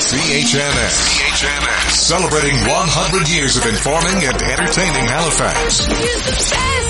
CHNS. Celebrating 100 years of informing and entertaining Halifax.